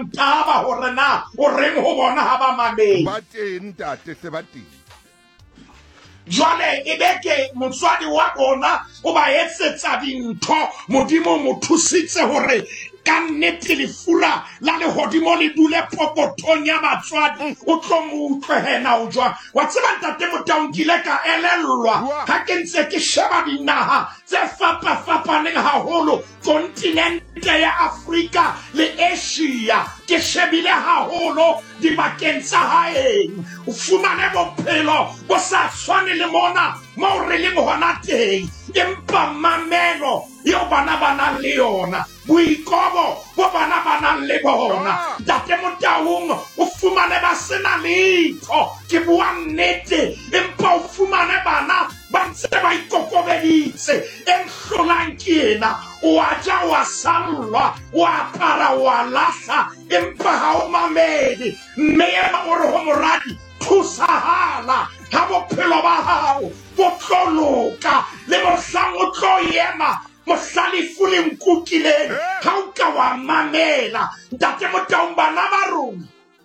ntaba hore na o reng ho bona ha ba mamedi ba teng ntate se ba teng jwale ebeke motswadi wa bona o ba etsetsa dintho modimo mo thusitse hore ka nnete lefura la lehodimo le dule pokothong ya batswadi o tlo mo utlwehena o jwang wa tseba ntate Motaung ka elellwa ha ke ntse ke sheba dinaha tse fapafapaneng haholo kontinente ya Afrika le Asia ke shebile haholo dibakeng tsa haeng o fumane bophelo bo sa tshwane le mona mo re leng hona teng empa mamelo yo bana bana le yona boikobo bo bana bana le bona ntate Motaung o fumane ba sena letho ke bua nnete empa o fumane bana ba ntse ba ikokobeditse enhlolang ke ena wa ja wa sallwa wa para wa lahla empa ha o mamedi mme ema o re ho moradi thusahala ha bophelo ba hao bo tlo loka le mohlang o tlo ema mohlalefu le nkukileng ha o ka wa mamela ntate Motaung bana ba rona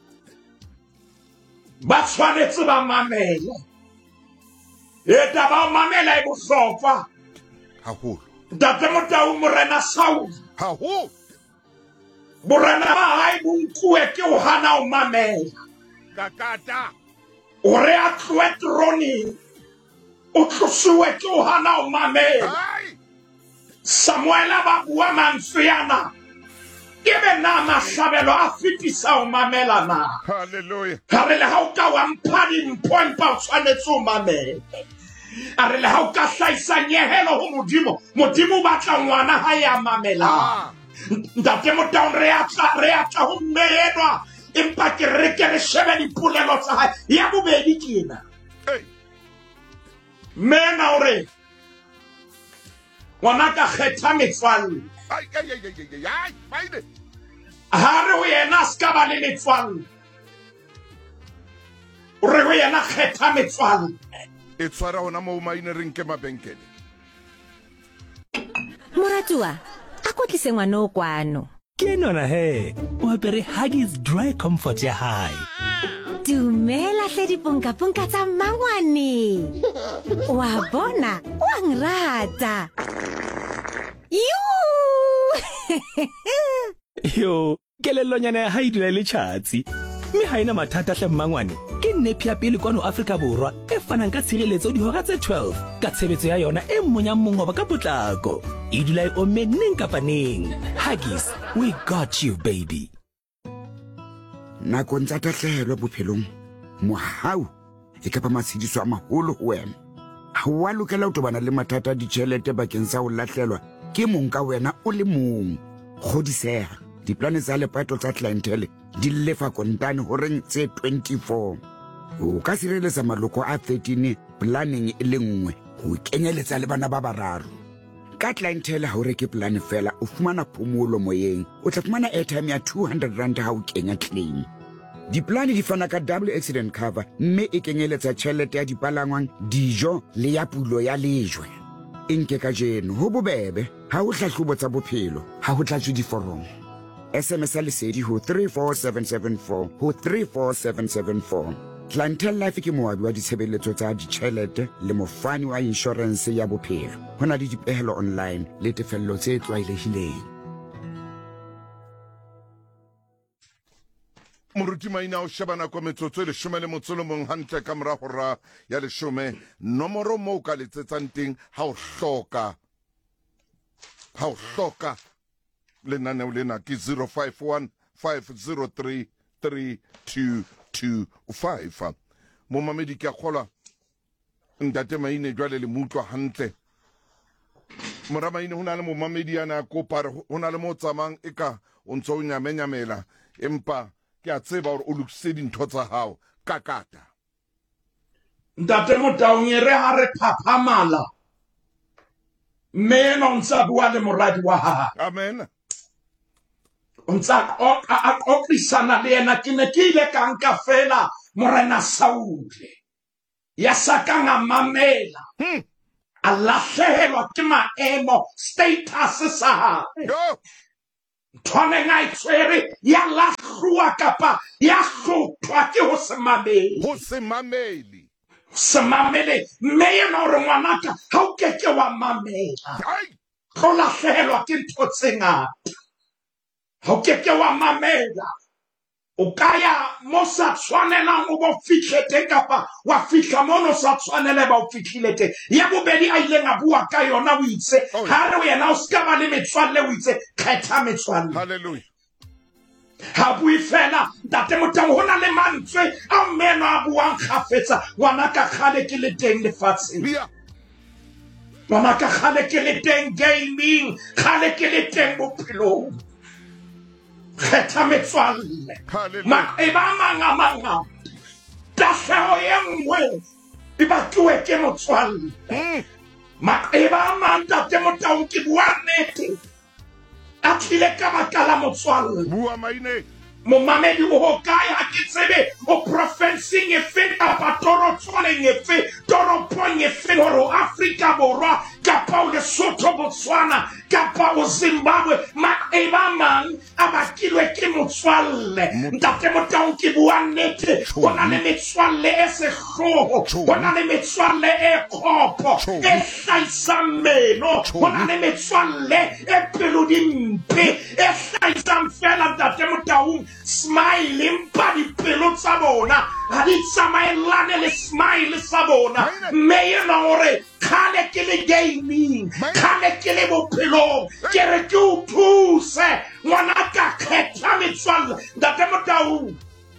ba tshwanetse ba mamele eta ba mamela e bohlokwa haholo ntate Motaung morena Saul haholo borena ba hae bo nkuwe ke o hana o mamela kakata o re a tlohe troneng o tlosiwe ke o hana o mamela Samuela ba bua mantswe yana ebe na mahlabelo a fetisa o mamela na hallelujah ha re le ha o ka wa mpha dimpho empa o tshwanetse o mamele a re le ha o ka hlahisa nyehelo ho modimo batla ngwana ha ya mamela ntate Motaung re atla ho mmeyenwa empa ke re shebe dipolelo tsa hae ya bobedi ke ena mena ore ngwana ka kgetha metswalle ha re ho yena ska ba le metswalle o re ho yena kgetha metswalle e tshwara hona mo maine re nke mabenkele Moratua a ko tlise ngwana o kwano ke nona he o apere Huggies dry comfort ya hae dumela hle diponka tsa mmangwane wa bona o ngrata yo kelellonyana ya hae dula le tšhatsi mme ha ena mathata hle mmangwane ke nepi ya pele kwano Afrika Borwa e fanang ka tshireletso dihora tse 12 ka tshebetso ya yona e mmonyang mongoba ka potlako e dula e omme neng kapa neng Huggies we got you baby nakong tsa tahlehelo bophelong mohau e ka ba matshediso a maholo ho wena ha wa lokela ho tobana le mathata a ditjhelete bakeng sa ho lahlelwa ke mong ka wena o le mong kgodiseha diplane tsa lepato tsa clientele di lefa kontane horeng tse 24 o ka sireletsa maloko a 13 planning e le nngwe ho kenyeletsa le bana ba bararo ka clientele ha o reke plan fela o fumana phomolo moyeng o tla fumana airtime ya 200 rand ha o kenya claim diplane di fana ka double accident cover mme e kenyeletsa tjhelete ya dipalangwang dijo le ya pulo ya lejwe enke ka jeno ho bobebe ha o hlahlobo tsa bophelo ha ho tlatswe diforomo SMS lesedi ho 34774 ho 34774 Clientele Life ke moabi wa ditshebeletso tsa ditjhelete le mofani wa insurance ya bophelo hona le dipehelo online le tefello tse tlwaelehileng moruti maina o shebana kwa metsotso le shome le motsolo mong hantle ka mora hora ya le shome nomoro mo ka letsetsang teng ha o hloka lenaneo lena ke 051 503 3225 mo mamedi ke a kgolwa ntate maine jwale le mutlwa hantle mora maine ho na le mo mamedi yana kopa ho na le mo tsamang eka o ntso o nyamenyamela empa ke a tseba hore o lokise dintho tsa hao kakata ntate Motaung re ha re phaphamala mme no ntsa bua le moradi wa hae amen ntsa a qophisana le yena ke ne ke ile ka nka fela morena Saule ya sakanga mamela a lahlehelwa ke maemo status sa hae thwane ngai tswere ya lahla bua kapa ya hlothwa ke ho se mamele ho se mamele se mamele mme yena hore ngwanaka ha o keke wa mamela tlo lahlehelwa ke ntho tse ngata ha o keke wa mamela o kaya mo sa tshwanelang o bo fihle teng kapa wa fihla mono sa tshwanele ba o fihlile teng ya bobedi a ileng a bua ka yona o itse ha re yena o ska ba le metswalle o itse kgetha metswalle hallelujah ha bui fela ntate Motau ho na le mantswe a mmeno a buang kgafetsa ngwanaka kgale ke le teng lefatsheng ngwanaka kgale ke le teng gaming kgale ke le teng bophelong kgetha metswalle maeba a mangata tahleho e nngwe e batluwe ke motswalle maeba a mang ntate Motau ke bua nnete a tlile ka baka la motswalle bua maine momamedi o hokae ha ke tsebe o profensing e fe kapa torotswaneng e fe toropong e fe hore o Afrika Borwa kapa o Lesotho Botswana kapa o Zimbabwe maeba a mang a bakilwe ke motswalle ntate Motau ke bua nnete ho na le metswalle e sehloho ho na le metswalle e khopo e hlahisang meno ho na le metswalle e pelo dimpe e hlahisang fela ntate Motau smile mpa dipelo tsa bona ha di tsamaelane le smile sa bona mme yena hore khale ke le gaming khale ke le bophelong ke re ke o thuse ngwanaka kgetha metswalle ntate Motau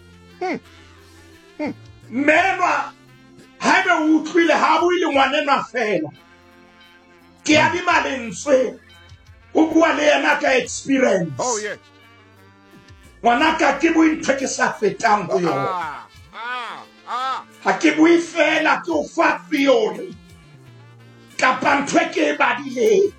menwa haebe o utlwile ha buile ngwanenwa fela ke a di malentswe o bua le yena ka experience oh yeah ngwanaka ke bui ntho ke sa fetang ho yona ha ke bui fela ke o fa theory kapa ntho ke e badileng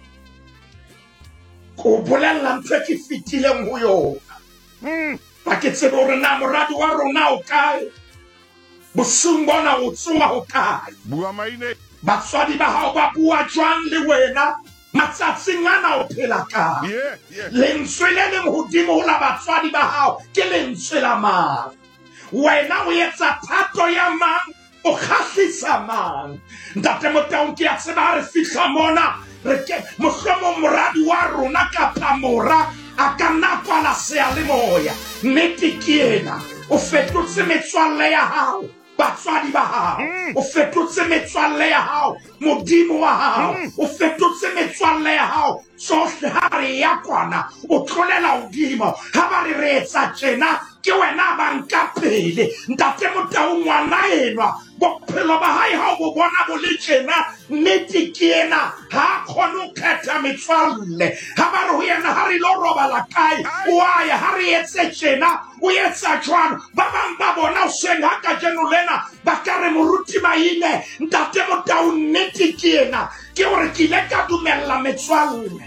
ko bolella ntho ke fitileng ho yona ba ke tsebe hore na moradi wa rona o kae bosung bona o tsoa ho kae bua maine batswadi ba hao ba bua jwang le wena matsatsing ana o phela ka lentswe le leng hodimo ho la batswadi ba hao ke lentswe la mang wena o etsa thato ya mang o khahlisa mang ntate Motau ke a tseba re fihla mona re ke mohlomong moradi wa rona kapa mora a ka nna kwala seyalemoya nnete ke ena o fetotse metswalle ya hao batswadi ba hao o fetotse metswalle ya hao modimo wa hao o fetotse metswalle ya hao tsohle ha re ya kwana o tlolela hodimo ha ba re etsa tjena ke wena ba nka pele ntate Motau ngwana enwa bophelo ba hae ha o bo bona bo le tjena nnete ke ena ha khona o kgetha metswalle ha ba re ho yena ha re lo robala kae o aya ha re etse tjena o etsa jwang ba bang ba bona o seng ha ka jeno lena ba ka re moruti maine ntate Motau nnete ke ena ke hore ke ile ka dumella metswalle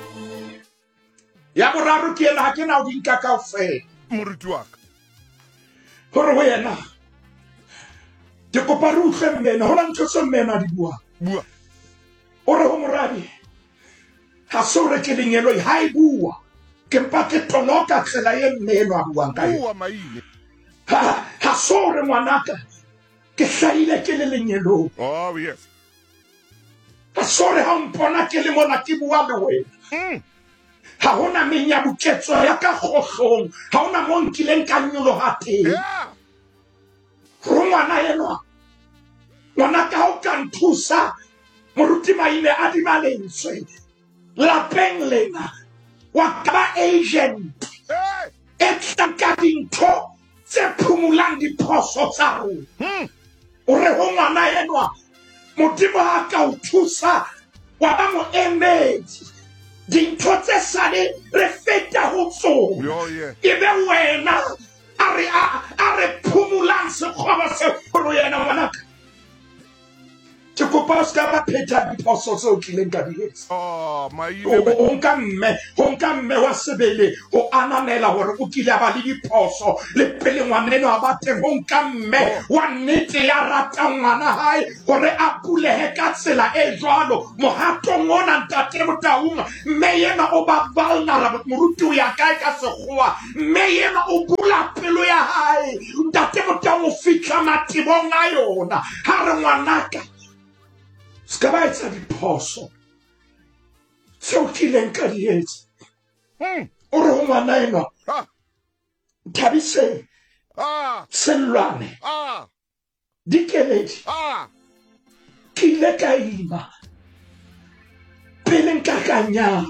ya boraro ke ena ha ke na o dinka kaofela moruti wa ka hore ho yena ke kopa re utlwe mmena hona ntho tse mmena di bua ore ho moradi ha so re ke lenyelo ha e bua ke mpa ke toloka tsela ye mmeno a buang ka bua maine ha so re ngwanaka ke hlaile ke le lenyelo oh yes ha so re ha mpona ke le mona ke bua le wena ha hona menya buketso ya ka khohlong ha hona mo nkileng ka nyolo ha teng ngwana yenwa ngwana ka o ka nthusa moruti maine a di malentswe lapeng lena wa ka agent e tlanka dintho tse phumulang diphoso tsa rona o re ho ngwana yenwa modimo ha ka o thusa wa ba mo emedi dintho tse sale re feta ho tsona ebe wena a re phumulang sekgoba se ho yena ngwanaka ke kopa o ska ba pheta diphoso tse o tlileng ka di etsa o nka mme wa sebele o ananela hore o kile a ba le diphoso le pele ngwaneno a ba teng o nka mme wa nnete ya rata ngwana hae hore a pulehe ka tsela e jwalo mohatong ona ntate Motau mme yena o ba vulnerable moruti o ya kae ka sekgowa mme yena o bula ka pelo ya hae ntate Motaung o fitla matebong a yona ha re ngwanaka ska ba etsa diphoso tseo kileng ka di etsa o re ho ngwana enwa Thabiseng Sellwane Dikeledi ke ile ka ima pele nka kanyang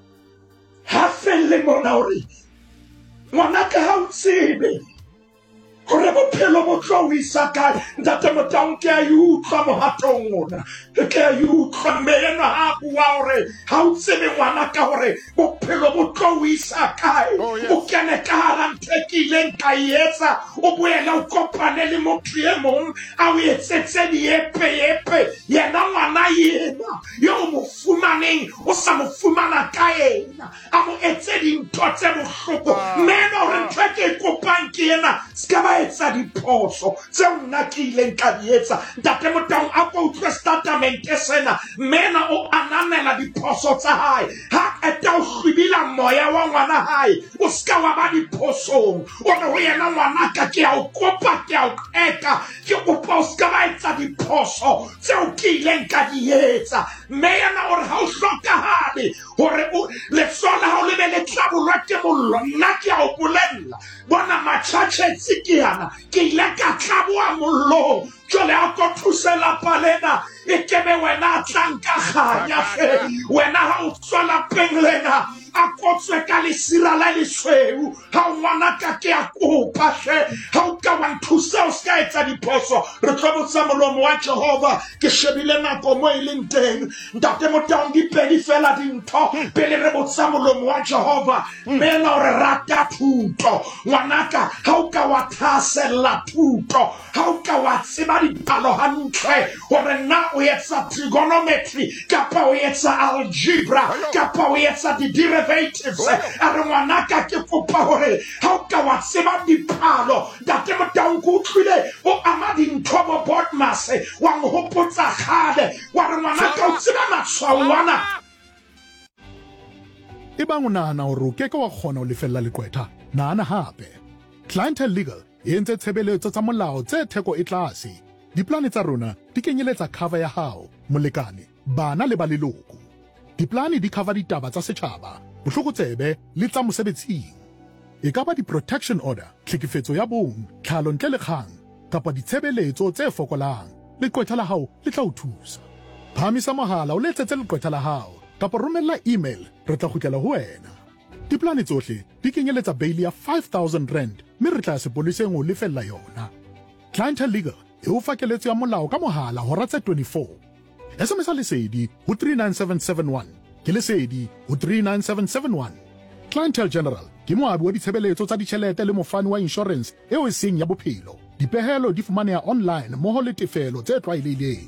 ha felle mona hore ngwanaka ha o tsebe hore bophelo bo tlo o isa kae ntate Motaung ke a utlwa mohatong ona ke a utlwa mme enwa ha bua hore ha o tsebe ngwanaka hore bophelo bo tlo o isa kae o kene ka hara ntho e ke ileng ka e etsa o boele o kopane le motho e mong a o etsetse diepe yena ngwana yena yo o mo fumaneng o sa mo fumana ka ena a mo etse dintho tse bohloko mme ena hore ntho e ke e kopang ke ena ska ba etsa diphoso tseo nna ke ileng ka di etsa ntate Motaung a ko utlwe statement-e sena mena o ananela diphoso tsa hae ha eta o hlwibila moya wa ngwana hae o ska wa ba diphosong o re ho yena ngwanaka ke a o kopa ke a o qeka ke kopa o ska ba etsa diphoso tseo ke ileng ka di etsa mme yena o re ha o hlokahale hore letsola ha o le be le tlabolwa ke mollo nna ke a o bolella bona matjhatjhetsi ke yana ke ile ka tlaboa mollo jole a ko thusela palena e kebe wena tlanka kganya fe wena ha o tswala penglena a kotswe ka lesira la lesweu ha o ngwanaka ke a kopa she ha o ka wa nthusa o ska etsa diphoso re tlo botsa molomo wa Jehova ke shebile nako mo e leng teng ntate Motaung di pedi fela dintho pele re botsa molomo wa Jehova mena o re rata thuto ngwanaka ha o ka wa thasella thuto ha o ka wa tseba dipalo hantle hore na o etsa trigonometry kapa o etsa algebra kapa o etsa derivatives a re ngwanaka ke kopa hore ha o ka wa tseba dipalo ntate Motaung ko utlwile o ama dintho bo Bodmas wa nhopotsa kgale wa re ngwanaka o tseba matshwawana ebang o nahana hore o keke wa kgona ho lefella leqwetha nahana hape Clientele Legal e entse tshebeletso tsa molao tse theko e tlase diplane tsa rona di kenyeletsa cover ya hao molekane bana le ba leloko diplane di cover ditaba tsa setjhaba bohlokotsebe le tsa mosebetsing e ka ba di-protection order tlhekefetso ya bong tlhalo ntle le kgang kapa ditshebeletso tse fokolang leqwetha la hao le tla o thusa phamisa mohala o letsetse leqwetha la hao kapa romella email re tla kgutlela ho wena diplane tsohle di kenyeletsa bail ya 5,000 rand mme re tla sepoleseng ho lefella yona Clientele Legal e o fa keletso ya molao ka mohala hora tse 24 SMS lesedi ho 39771 ke lesedi ho 39771 Clientele General ke moabi wa ditshebeletso tsa ditjhelete le mofani wa insurance eo e seng ya bophelo dipehelo di fumaneha online mmoho le tefelo tse tlwaelehileng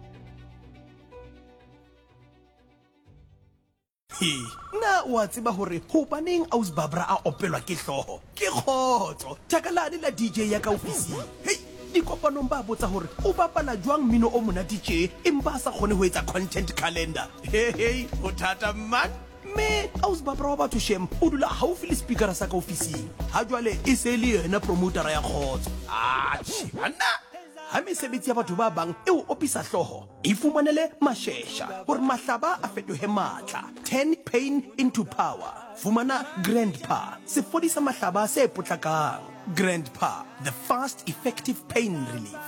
na wa tseba hore hobaneng Aus Babra a opelwa ke hloho ke khotso takalane la DJ ya ka ofising hey dikopanong ba botsa hore o bapala jwang mmino o mona DJ empa sa kgone ho etsa content calendar hey o thata man me Aus Babra wa batho shem o dula haufi le speaker sa ka ofising ha jwale e se le yena promoter ya khotso chibana ha mesebetsi ya batho ba bang eo opisa hloho e fumanele mashesha hore mahlaba a fetohe matla 10 pain into power fumana Grandpa sefodi sa mahlaba se potlakang Grandpa the fast effective pain relief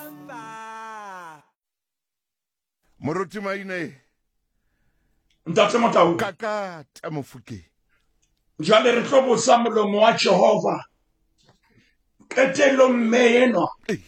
Moruti Maine ntate Motaung kaka tamofuke jale re tlo botsa molomo wa Jehova ketelo mmeno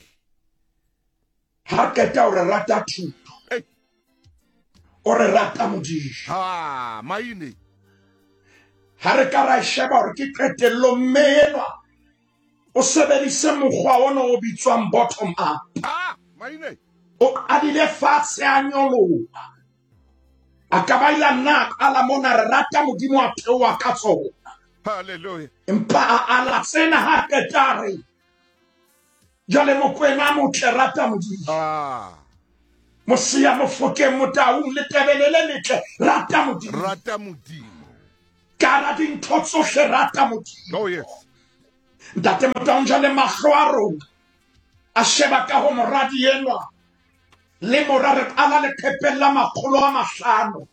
ha keta o re rata thuto o re rata modimo Maine ha re ka ra sheba hore ke qetello mmeno o sebedise mokgwa ona o bitswang bottom up Maine o adile fatshe a nyoloha a ka ba ila nna ala mona re rata modimo a theoha ka tsona hallelujah empa a ala tsena ha ketare jale mokwena motle rata modimo mosia mofoke Motaung le tebelele letle rata modimo rata modimo kara dintho tsohle rata modimo oh yes ntate Motaung jale mahlo a rona a sheba ka ho moradi enwa le morare ala le phepella 500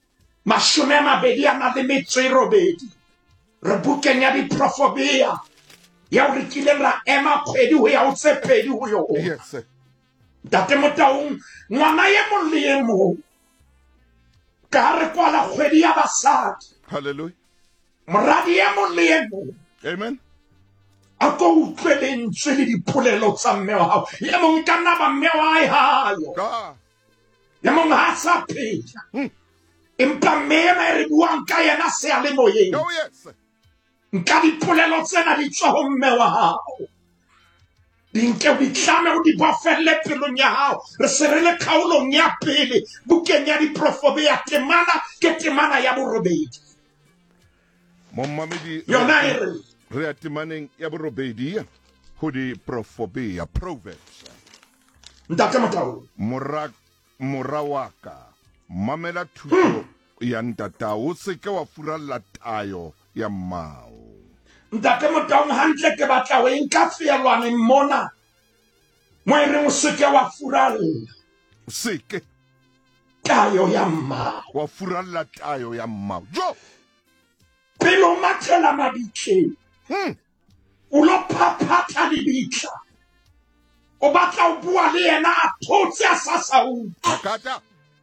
28 re bukeng ya diprofobia ya re kileng ra ema kgwedi ho ya o tsepedi ho yo. Yes, sir. Ntate Motaung ngwana ye mong le ye mong ka re kwala kgwedi ya basadi. Hallelujah. Moradi ye mong le ye mong Amen. a ko utlwe lentswe le dipolelo tsa mme wa hao. Ye mong ka nna ba mme wa hae hayo, ye mong ha sa phela empa mme ena e re buang ka yena seyalemoyeng. Oh, yes. Nka dipolelo tsena di tswa ho mme wa hao, di nke o di tlame o di bofelle pelong ya hao. Re se re le kgaolong ya pele bukeng ya diprofobia. Temana ke temana ya borobedi Momamedi yona e re re atimaneng ya borobedi ho di profobia Proverbs. ntate Motaung Mora waka mamela thuto ya ntata o seke wa furalla tayo ya mmao. ntate Motaung hantle ke batla o nka feelwane mona mo e reng o seke wa furalla Seke tayo ya mmao. wa furalla tayo ya mmao. Jo Pele o mathela mabitleng o lo phaphatha lebitla o batla o bua le yena a thotse a sa sa utlwe. akata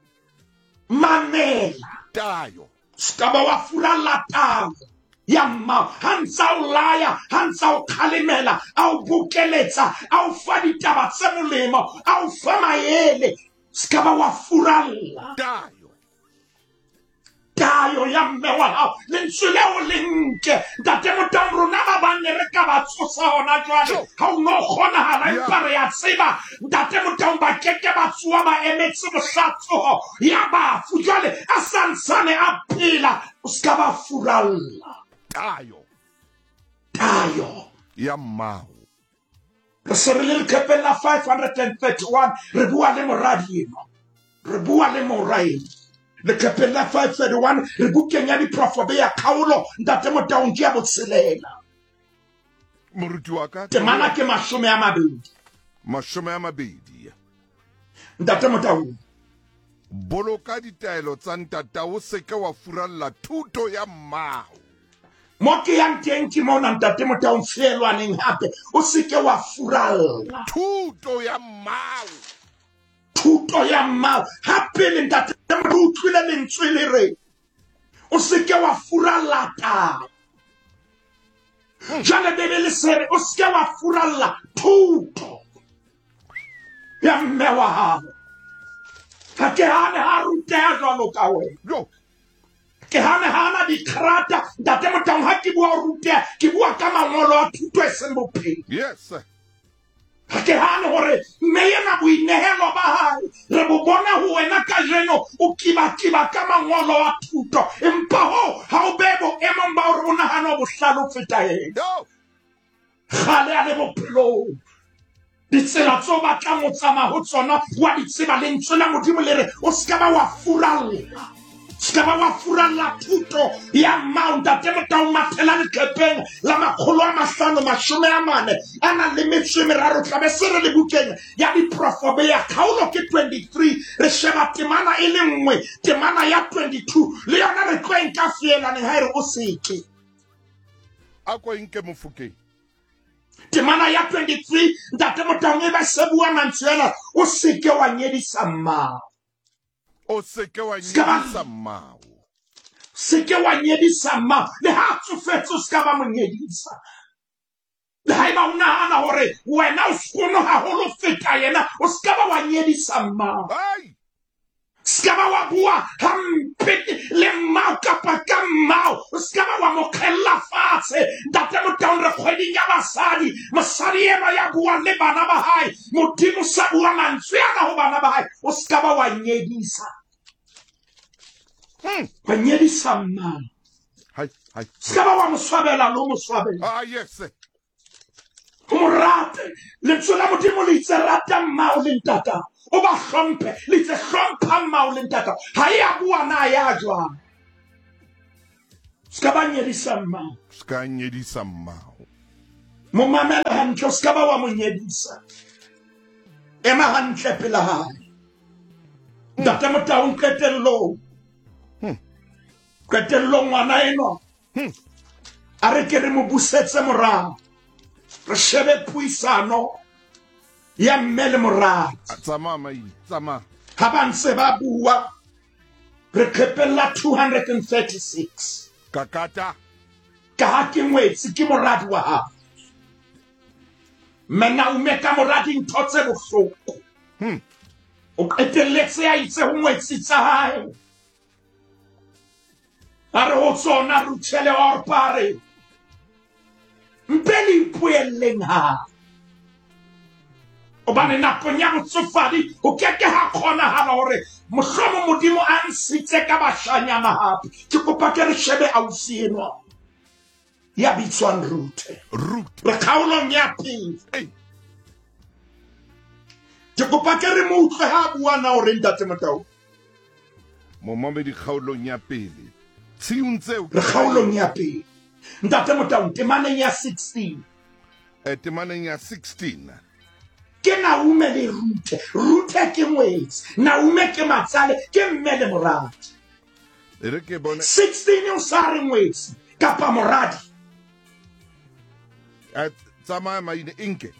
Mamela tayo. ska ba wa furalla tayo ya mmao. Ha ntsa o laya, ha ntsa o kgalemela, a o bukeletsa, a o fa ditaba tse molemo, a o fa maele, ska ba wa furalla tayo ya mme wa hao. Lentswe leo le nke ntate Motaung rona ba banne re ka ba tsosa hona jwale ha o no kgonahala empa re ya tseba ntate Motaung ba keke ba tsoa ba emetse bohlatsoho ya bafu jwale a santsane a phela o ska ba furalla tayo ya mmao. re se re le leqhepeng la 531 re bua le moradi eno, re bua le moraedi leqhepeng la 531 re bukeng ya diprofobia kgaolo ntate Motaung ke ya botshelela. Moruti wa ka Temana ke 20 20. ntate Motaung Boloka ditaelo tsa ntata o seke wa furalla thuto ya mmao. mo ke yang teng ke mona ntate Motaung feelwaneng hape o seke wa furalla Thuto ya mmao. thuto ya mmao. Hape le ntate Motaung utlwile lentswe le re o seke wa furalla tayo. Jale bebele sere o seke wa furalla thuto ya mme wa hao. Ha ke hane ha ruteha jwalo ka wena, Jo ke hane hana dikrata ntate Motaung. Ha ke bua ruteha ke bua ka mangolo a thuto e seng bophelo. yes. Ha ke hane hore mme yena boinehelo ba hae re bo bona ho wena ka jeno o kiba ka mangolo a thuto empa ho ha o bebo emong ba hore o nahana bohlalo feta yena. Yo Gale a le bophelong ditsela tso batlang o tsamaya ho tsona wa di tseba lentswe la Modimo le re o ska ba wa furalla, ska ba wa furalla thuto ya mmao. Ntate Motaung mathela leqhepeng la 540 a nang le metso e meraro tlabe se re le bukeng ya diprofobia kgaolo ke 23 re sheba temana e le nngwe, temana ya 22 le yona re tlo enka feelaneng ha e re o seke. akwa inke mofukeng. Temana ya 23 ntate Motaung e ba se bua mantswe yana o seke wa nyedisa mmao. O seke wa nyedisa mmao. Seke wa nyedisa mmao le ha tsofetse o ska ba mo nyedisa. Le ha eba o nahana hore wena o skono haholo feta yena o ska ba wa nyedisa mmao. Ai Ska ba wa bua hampe le mmao kapa ka mmao o ska ba wa mo kgella fatshe. Ntate Motaung re kgweding ya basadi mosadi ena ya bua le bana ba hae Modimo sa bua mantswe ana ho bana ba hae o ska ba wa nyedisa. Wa nyedisa mmao. hai Ska ba wa mo swabela lo mo swabela. yes. O mo rate lentswe la Modimo le itse rata mmao le ntata o ba hlomphe le itse hlompha mmao le ntata ha ya bua na ya jwang. Ska ba nyedisa mmao. Ska nyedisa mmao. mo mamela hantle o ska ba wa mo nyedisa ema hantle pela hae ntate Motaung qetellong ngwana eno a re ke re mo busetse morao re shebe puisano ya mme le moradi Tsama maine, tsama. ha ba ntse ba bua re qepella 236 Kakata. ka ha ke ngwetsi ke moradi wa hao mena o meka moradi ntho tse bohloko o qetelletse a itse ho ngwetsi tsa hae a re ho tsona rutshele orpare mpe le ipuelleng ha obane nakong ya botsofadi o keke ha kgonahala hore mohlomong Modimo a nsitse ka bashanyana hape ke kopa ke re shebe ausi enwa ya bitswang Rute re kgaolong ya pele ke kopa ke re mo utlwe ha bua na hore ntate Motaung Momamedi kgaolong ya pele. Tsiuntseo. re kgaolong ya pele ntate Motaung temaneng ya 16 temaneng ya 16. ke Naume le Rute ke ngwetsi Naume ke matsale ke mme le moradi Re ke bone 16 o sa re ngwetsi kapa moradi tsama maine inke.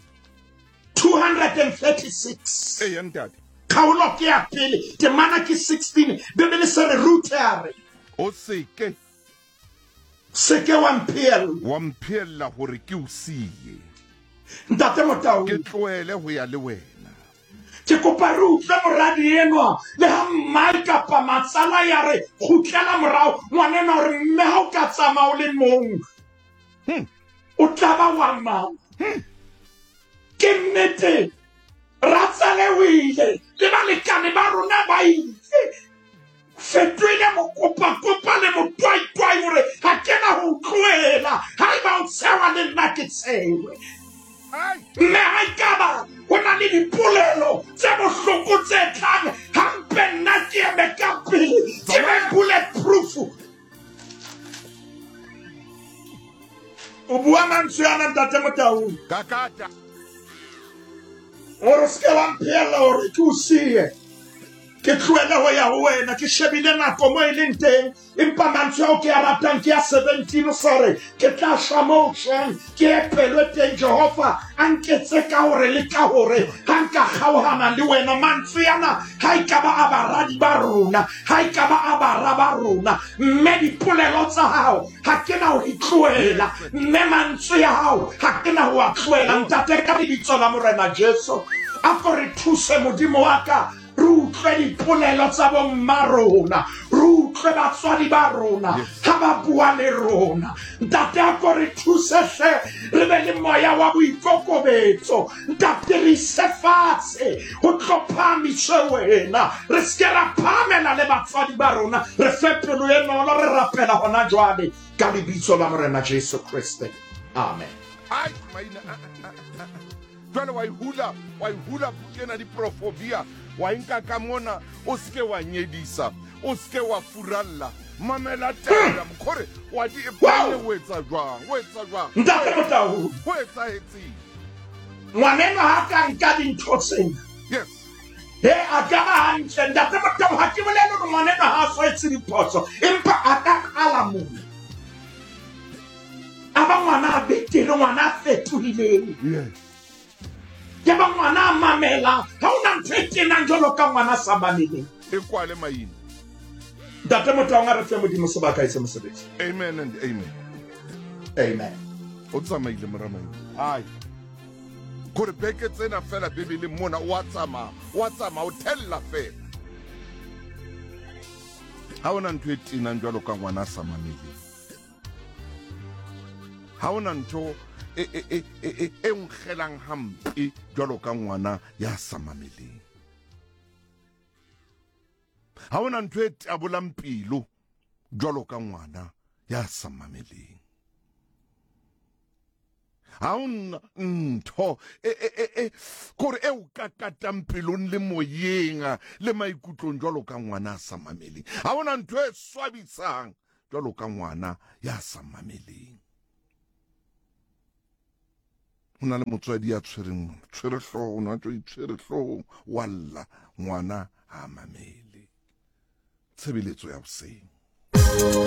236 Ntate. kgaolo ke ya pele temana ke 16 bebele se re Rute a re O seke seke wa mphella hore ke o siye. ntate Motaung Ke tloele ho ya le wena. ke kopa re utlwe moradi enwa le ha mmae kapa matsala ya re kgutlela morao ngwanena hore mme ha o ka tsamaya o le mong o tla ba wa mang ke nnete ratsale o ile le balekane ba rona ba ile fetoile mokopakopa le motwaitwai hore ha kena ho tlohela ha eba o tsewa le nna ke tsewe mme ha ekaba ho na le dipolelo tse bohloko tse tlang hampe nna ke eme ka pele ke be bulletproof o bua mantswe ana ntate Motaung Kakata. gore se ke wa mphella hore ke o siye ke tlohele ho ya ho wena ke shebile nako mo e leng teng empa mantswe ao ke a ratang ke ya 17 sore ke tla shwa moo tjeng ke epelwe teng Jehova a nketse ka hore le ka hore ha nka kgaohana le wena mantswe ana ha ekaba a baradi ba rona ha ekaba a bara ba rona mme dipolelo tsa hao ha ke na ho itlohela mme mantswe ya hao ha ke na ho a tlohela ntate ka lebitso la Morena Jesu a ko re thuse Modimo wa ka re utlwe dipolelo tsa bomma rona re utlwe batswadi ba rona ha ba bua le rona ntate a ko re thuse hle re be le moya wa boikokobetso ntate re ise fatshe ho tlhophamiswe wena re ske ra phamela le batswadi ba rona re fe pelo e nolo re rapela hona jwale ka lebitso la Morena Jesu Kriste amen. Ai maina. Jwale wa ihula bukena di profobia wa inka ka mona o ske wa nyedisa o ske wa furalla mamela tela mkhore wa di epane wetsa jwang ntate Motaung wetsa etsi ngwaneno ha ka nka dintho tsena yes a ka ba hantle ntate Motaung ha ke bolele hore ngwaneno ha so etse dipotso empa a ka qala mona a ba ngwana a betere ngwana a fetohileng yes ke ba ngwana a mamela ha ona ntho e kenang jwalo ka ngwana sa mameleng e kwale maina. ntate Motaung a re fe Modimo sebaka e se mosebetsi Amen and amen. amen O tsamaile moramai ai gore beke tsena fela bebele mona wa tsama o tella fela ha ona ntho e tinang jwalo ka ngwana sa mameleng ha ona ntho e nkgelang hampe jwalo ka ngwana ya sa mameleng ha ona ntho e tabolang pelo jwalo ka ngwana ya sa mameleng ha ona ntho kore e o kakatang pelong le moyeng le maikutlong jwalo ka ngwana sa mameleng ha ona ntho e swabisang jwalo ka ngwana ya sa mameleng ho na le motswadi ya tshwereng tshwere hlooho no tlo itshwere hlooho walla ngwana ha mamele tshebeletso ya boseng